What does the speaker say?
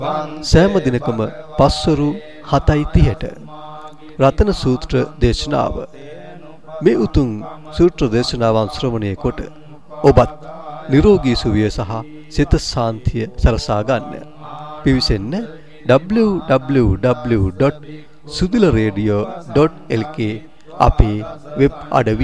සෑම දිනකම පස්වරු 7:30ට රතන සූත්‍ර දේශනාව. මේ උතුම් සූත්‍ර දේශනාවන් ශ්‍රවණය කොට ඔබත් නිරෝගී සුවය සහ සිත ශාන්තිය සරසා ගන්න. පිවිසෙන්න www.sudilaradio.lk අපේ වෙබ් අඩවි